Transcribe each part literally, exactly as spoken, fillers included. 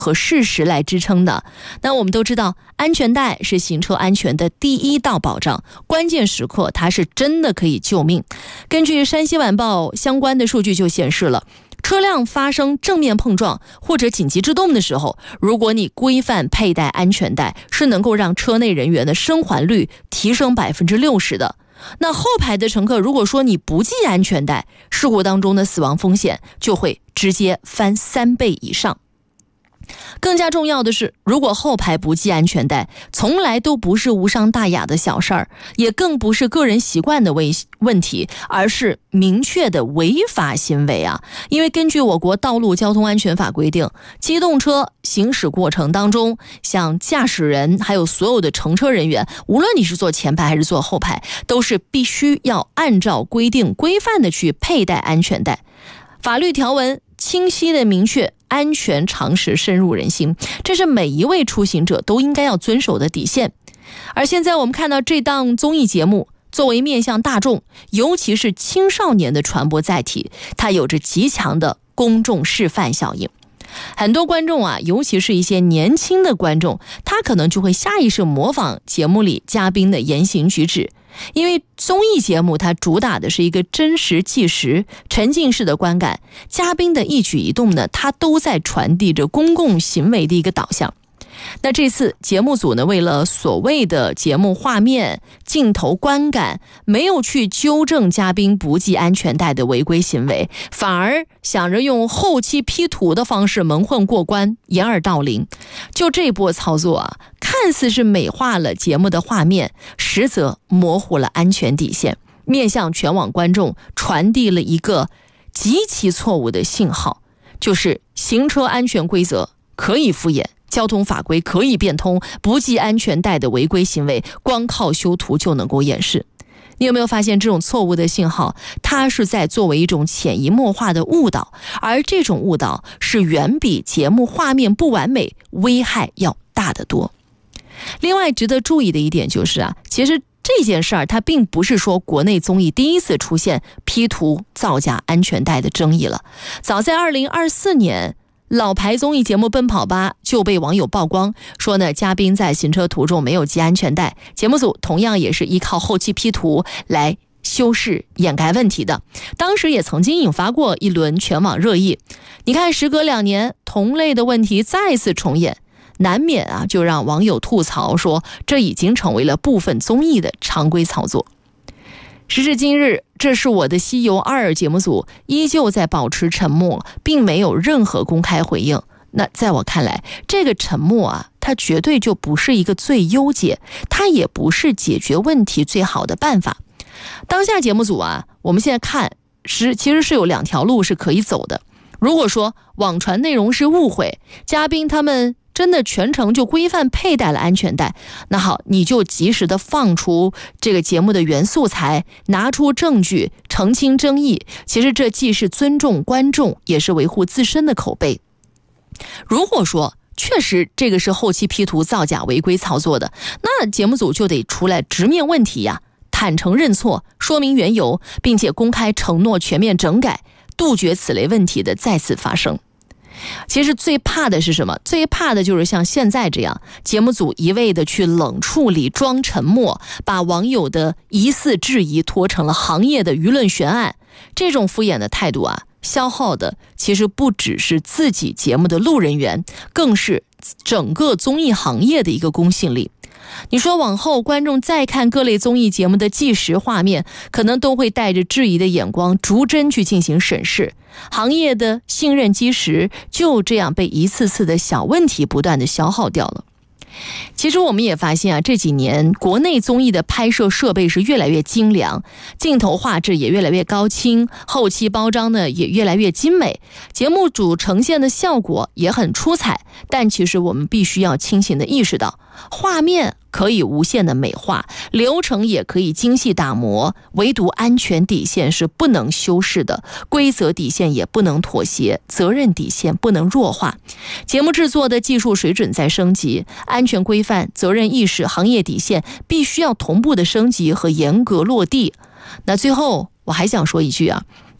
和事实来支撑的。那我们都知道，安全带是行车安全的第一道保障，关键时刻它是真的可以救命。根据山西晚报相关的数据就显示了，车辆发生正面碰撞或者紧急制动的时候，如果你规范佩戴安全带，是能够让车内人员的生还率提升百分之六十的。那后排的乘客如果说你不系安全带，事故当中的死亡风险就会直接翻三倍以上。更加重要的是，如果后排不系安全带，从来都不是无伤大雅的小事儿，也更不是个人习惯的问题，而是明确的违法行为啊！因为根据我国道路交通安全法规定，机动车行驶过程当中，像驾驶人还有所有的乘车人员，无论你是坐前排还是坐后排，都是必须要按照规定规范的去佩戴安全带。法律条文清晰的明确，安全常识深入人心，这是每一位出行者都应该要遵守的底线。而现在我们看到这档综艺节目作为面向大众，尤其是青少年的传播载体，它有着极强的公众示范效应。很多观众啊，尤其是一些年轻的观众，他可能就会下意识模仿节目里嘉宾的言行举止。因为综艺节目它主打的是一个真实纪实沉浸式的观感，嘉宾的一举一动呢，它都在传递着公共行为的一个导向。那这次节目组呢，为了所谓的节目画面、镜头观感，没有去纠正嘉宾不系安全带的违规行为，反而想着用后期 P 图的方式蒙混过关，掩耳盗铃。就这波操作啊，看似是美化了节目的画面，实则模糊了安全底线，面向全网观众传递了一个极其错误的信号，就是行车安全规则可以敷衍，交通法规可以变通，不系安全带的违规行为光靠修图就能够掩饰。你有没有发现这种错误的信号，它是在作为一种潜移默化的误导，而这种误导是远比节目画面不完美危害要大得多。另外值得注意的一点就是啊，其实这件事儿它并不是说国内综艺第一次出现 P 图造假安全带的争议了。早在二零二四年，老牌综艺节目《奔跑吧》就被网友曝光说呢，嘉宾在行车途中没有系安全带，节目组同样也是依靠后期 P 图来修饰掩盖问题的。当时也曾经引发过一轮全网热议。你看，时隔两年，同类的问题再次重演，难免啊就让网友吐槽说，这已经成为了部分综艺的常规操作。时至今日，这是我的西游二节目组依旧在保持沉默，并没有任何公开回应。那在我看来，这个沉默啊，它绝对就不是一个最优解，它也不是解决问题最好的办法。当下节目组啊，我们现在看是其实是有两条路是可以走的。如果说网传内容是误会，嘉宾他们真的全程就规范佩戴了安全带，那好，你就及时的放出这个节目的原素材，拿出证据澄清争议。其实这既是尊重观众，也是维护自身的口碑。如果说确实这个是后期 P 图造假违规操作的，那节目组就得出来直面问题呀，坦诚认错，说明缘由，并且公开承诺全面整改，杜绝此类问题的再次发生。其实最怕的是什么？最怕的就是像现在这样，节目组一味的去冷处理、装沉默，把网友的疑似质疑拖成了行业的舆论悬案。这种敷衍的态度啊，消耗的其实不只是自己节目的路人缘，更是整个综艺行业的一个公信力。你说往后观众再看各类综艺节目的纪实画面，可能都会带着质疑的眼光逐帧去进行审视，行业的信任基石就这样被一次次的小问题不断的消耗掉了。其实我们也发现啊，这几年国内综艺的拍摄设备是越来越精良，镜头画质也越来越高清，后期包装呢也越来越精美，节目组呈现的效果也很出彩。但其实我们必须要清醒的意识到，画面可以无限的美化，流程也可以精细打磨，唯独安全底线是不能修饰的，规则底线也不能妥协，责任底线不能弱化。节目制作的技术水准在升级，安全规范、责任意识、行业底线必须要同步的升级和严格落地。那最后我还想说一句啊，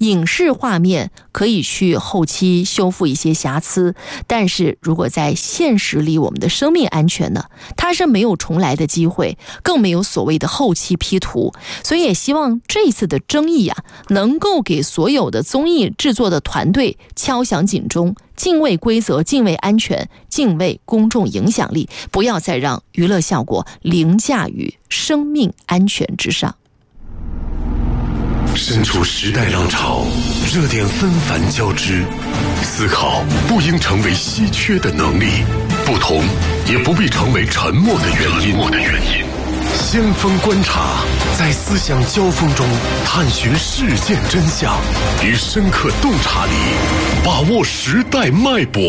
影视画面可以去后期修复一些瑕疵，但是如果在现实里，我们的生命安全呢，它是没有重来的机会，更没有所谓的后期 P 图。所以也希望这一次的争议啊，能够给所有的综艺制作的团队敲响警钟，敬畏规则，敬畏安全，敬畏公众影响力，不要再让娱乐效果凌驾于生命安全之上。 身处时代浪潮，热点纷繁交织，思考不应成为稀缺的能力，不同也不必成为沉默的原因。先锋观察，在思想交锋中探寻事件真相，于深刻洞察里把握时代脉搏。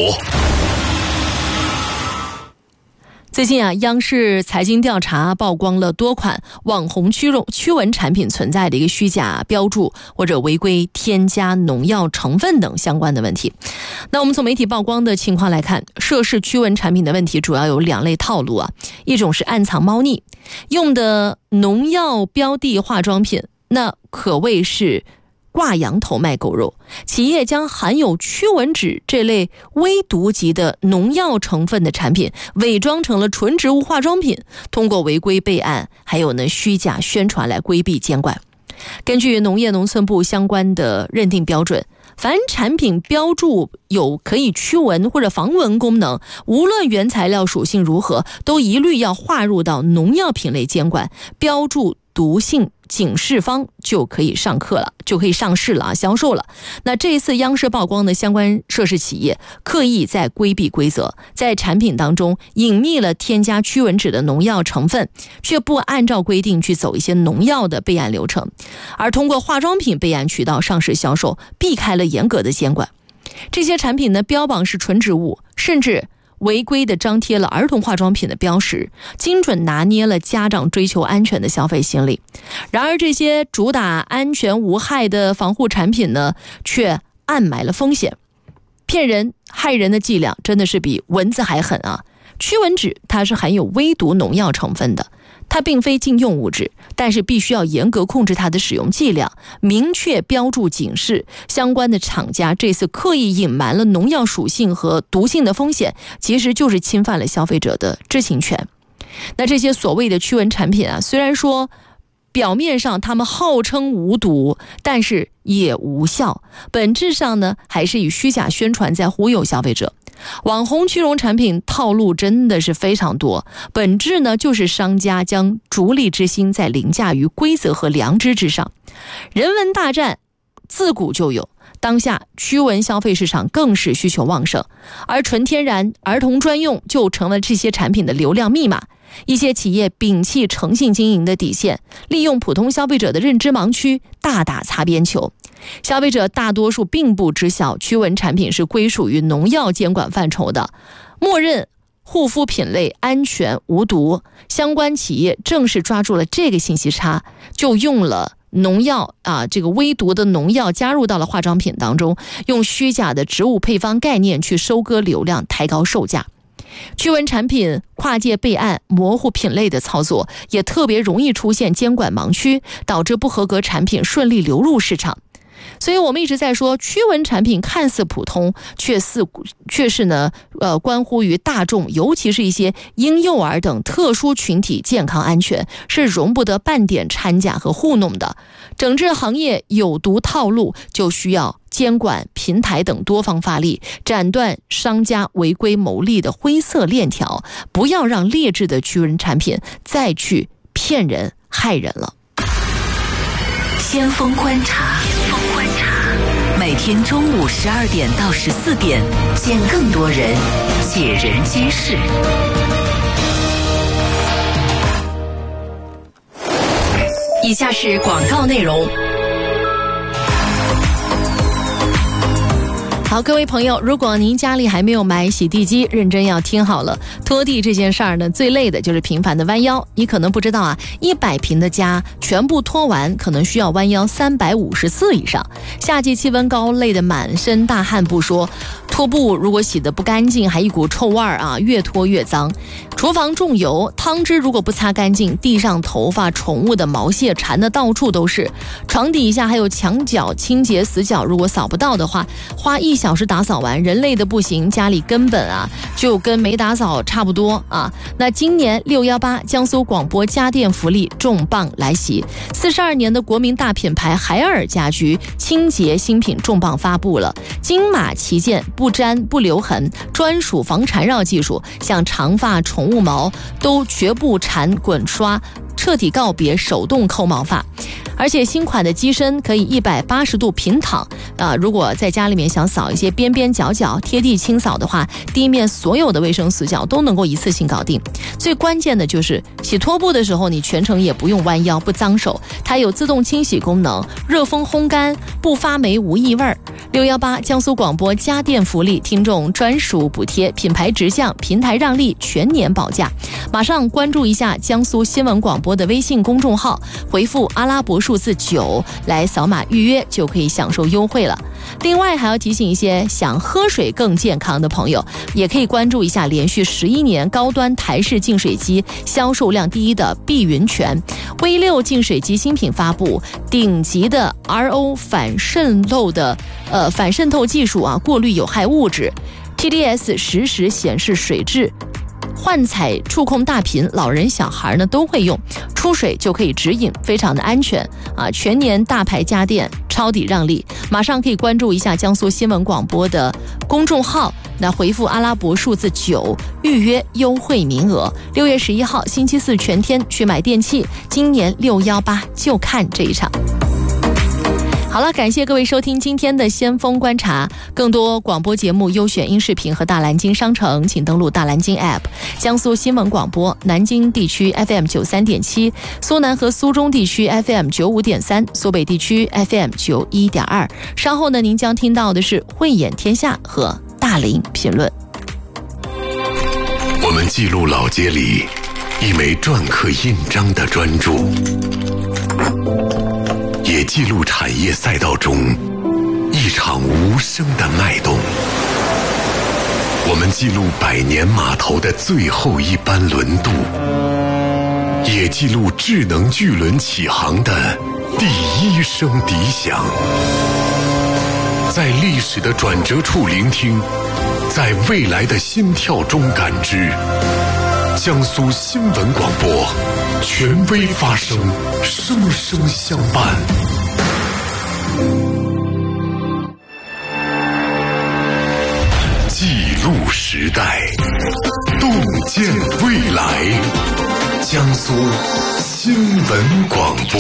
最近啊，央视财经调查曝光了多款网红驱肉驱蚊产品存在的一个虚假标注或者违规添加农药成分等相关的问题。那我们从媒体曝光的情况来看，涉事驱蚊产品的问题主要有两类套路啊，一种是暗藏猫腻，用的农药标的化妆品，那可谓是挂羊头卖狗肉，企业将含有驱蚊酯这类微毒级的农药成分的产品伪装成了纯植物化妆品，通过违规备案还有呢虚假宣传来规避监管。根据农业农村部相关的认定标准，凡产品标注有可以驱蚊或者防蚊功能，无论原材料属性如何，都一律要划入到农药品类监管，标注毒性警示方就可以上课了，就可以上市了啊，销售了。那这一次央视曝光的相关涉事企业刻意在规避规则，在产品当中隐匿了添加驱蚊酯的农药成分，却不按照规定去走一些农药的备案流程，而通过化妆品备案渠道上市销售，避开了严格的监管。这些产品呢，标榜是纯植物，甚至违规的张贴了儿童化妆品的标识，精准拿捏了家长追求安全的消费心理。然而这些主打安全无害的防护产品呢，却暗埋了风险，骗人害人的伎俩真的是比蚊子还狠啊！驱蚊酯它是含有微毒农药成分的，它并非禁用物质，但是必须要严格控制它的使用剂量，明确标注警示。相关的厂家这次刻意隐瞒了农药属性和毒性的风险，其实就是侵犯了消费者的知情权。那这些所谓的驱蚊产品啊，虽然说表面上他们号称无毒，但是也无效，本质上呢，还是以虚假宣传在忽悠消费者。网红驱虫产品套路真的是非常多，本质呢就是商家将逐利之心在凌驾于规则和良知之上。人文大战自古就有，当下驱蚊消费市场更是需求旺盛，而纯天然儿童专用就成了这些产品的流量密码。一些企业摒弃诚信经营的底线，利用普通消费者的认知盲区大打擦边球。消费者大多数并不知晓驱蚊产品是归属于农药监管范畴的，默认护肤品类安全无毒。相关企业正是抓住了这个信息差，就用了农药啊，这个微毒的农药加入到了化妆品当中，用虚假的植物配方概念去收割流量，抬高售价。驱蚊产品跨界备案、模糊品类的操作，也特别容易出现监管盲区，导致不合格产品顺利流入市场。所以我们一直在说，驱蚊产品看似普通，却似却是呢，呃，关乎于大众，尤其是一些婴幼儿等特殊群体健康安全，是容不得半点掺假和糊弄的。整治行业有毒套路，就需要监管、平台等多方发力，斩断商家违规牟利的灰色链条，不要让劣质的驱蚊产品再去骗人害人了。 先锋观察，先锋观察，每天中午十二点到十四点，见更多人，解人皆事。以下是广告内容。 好，各位朋友，如果您家里还没有买洗地机，认真要听好了。拖地这件事儿呢，最累的就是频繁的弯腰。你可能不知道啊，一百平的家全部拖完，可能需要弯腰三百五十次以上。夏季气温高，累得满身大汗不说，拖布如果洗得不干净，还一股臭味儿啊，越拖越脏。 厨房重油，汤汁如果不擦干净，地上、头发、宠物的毛屑缠得到处都是，床底下还有墙角清洁死角，如果扫不到的话，花一小时打扫完，人累的不行，家里根本啊就跟没打扫差不多啊。那今年六一八江苏广播家电福利重磅来袭，四十二年的国民大品牌海尔家居清洁新品重磅发布了，金马旗舰，不粘不留痕，专属防缠绕技术，像长发、宠物毛都绝不缠滚刷，彻底告别手动抠毛发。而且新款的机身可以一百八十度平躺，呃，如果在家里面想扫一些边边角角，贴地清扫的话，地面所有的卫生死角都能够一次性搞定。最关键的就是洗拖布的时候，你全程也不用弯腰，不脏手，它有自动清洗功能，热风烘干，不发霉无异味。六一八江苏广播家电福利，听众专属补贴，品牌直向，平台让利，全年保价。马上关注一下江苏新闻广播的微信公众号，回复阿拉伯数字九来扫码预约，就可以享受优惠了。另外还要提醒一些想喝水更健康的朋友，也可以关注一下连续十一年高端台式净水机销售量第一的碧云泉 V 六 净水机新品发布，顶级的 R O 反渗漏的呃反渗透技术啊，过滤有害物质， T D S 实时显示水质，幻彩触控大屏，老人小孩呢都会用，出水就可以直饮，非常的安全啊！全年大牌家电抄底让利，马上可以关注一下江苏新闻广播的公众号，那回复阿拉伯数字九预约优惠名额。六月十一号星期四全天去买电器，今年六一八就看这一场。好了，感谢各位收听今天的先锋观察，更多广播节目优选音视频和大蓝鲸商城，请登录大蓝鲸 App。 江苏新闻广播南京地区 F M 九三点七，苏南和苏中地区 F M 九五点三，苏北地区 F M 九一点二。稍后呢，您将听到的是慧眼天下和大林评论。 我们记录老街里一枚篆刻印章的专注，也记录产业赛道中一场无声的脉动。我们记录百年码头的最后一班轮渡，也记录智能巨轮起航的第一声笛响。在历史的转折处聆听，在未来的心跳中感知。江苏新闻广播，权威发声，声声相伴。记录时代，洞见未来。江苏新闻广播。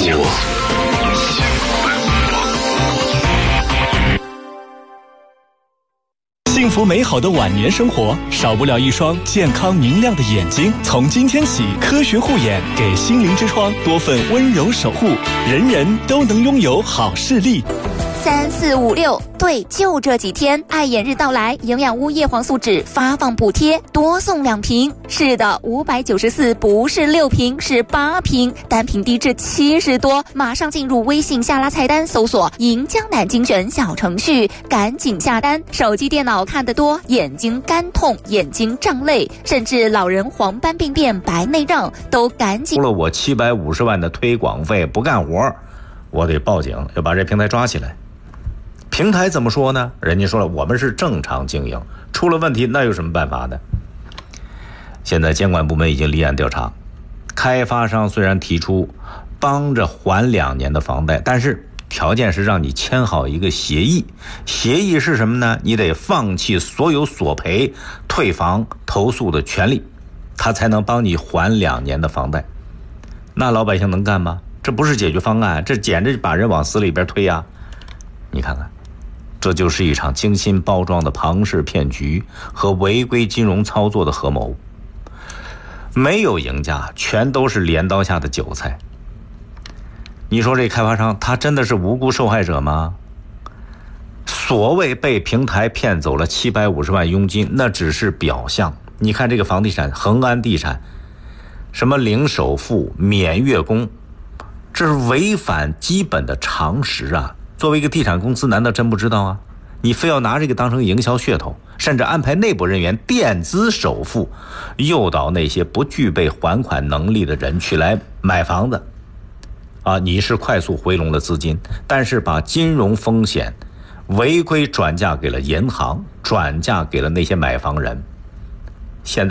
幸福美好的晚年生活，少不了一双健康明亮的眼睛。从今天起，科学护眼给心灵之窗多份温柔守护，人人都能拥有好视力。 三四五六，对，就这几天，爱眼日到来，营养屋叶黄素酯发放补贴，多送两瓶。是的，五百九十四不是六瓶，是八瓶，单瓶低至七十多。马上进入微信下拉菜单，搜索“银江南精选”小程序，赶紧下单。手机、电脑看得多，眼睛干痛、眼睛胀泪，甚至老人黄斑病变、白内障，都赶紧。 付了我七百五十万的推广费，不干活，我得报警，要把这平台抓起来。平台怎么说呢？人家说了，我们是正常经营，出了问题那有什么办法呢？现在监管部门已经立案调查，开发商虽然提出帮着还两年的房贷，但是条件是让你签好一个协议。协议是什么呢？你得放弃所有索赔、退房、投诉的权利，他才能帮你还两年的房贷。那老百姓能干吗？这不是解决方案，这简直把人往死里边推啊！你看看，这就是一场精心包装的庞氏骗局和违规金融操作的合谋。没有赢家，全都是镰刀下的韭菜。你说这开发商他真的是无辜受害者吗？所谓被平台骗走了七百五十万佣金，那只是表象。你看这个房地产，恒安地产，什么零首付、免月供，这是违反基本的常识啊！作为一个地产公司，难道真不知道啊？ 你非要拿这个当成营销噱头，甚至安排内部人员垫资首付，诱导那些不具备还款能力的人去来买房子。啊，你是快速回笼了资金，但是把金融风险违规转嫁给了银行，转嫁给了那些买房人。现在